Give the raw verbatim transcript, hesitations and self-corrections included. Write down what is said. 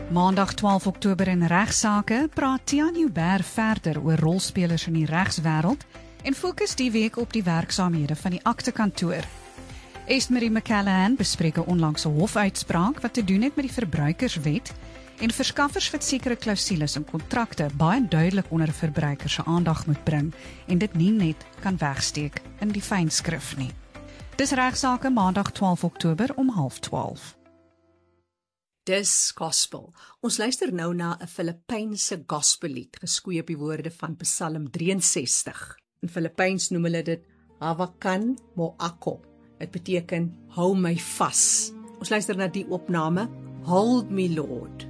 Maandag twaalf Oktober in Regsake praat Tiaan Joubert verder oor rolspelers in die regswêreld en fokus die week op die werksaamhede van die aktekantoor. Estmarie McCallaghan bespreek 'n onlangse hofuitspraak wat te doen het met die verbruikerswet en verskaffers wat sekere klousules in kontrakte baie duidelik onder verbruikers se aandag moet bring en dit nie net kan wegsteek in die fynskrif nie. Dis Regsake Maandag twaalf Oktober om half twaalf. Dis gospel. Ons luister nou na 'n Filipynse gospellied, geskoei op die woorde van Psalm drie-en-sestig. In Filipyns noem hulle dit Hawakan mo ako. Dit beteken hou my vas. Ons luister na die opname Hold me Lord.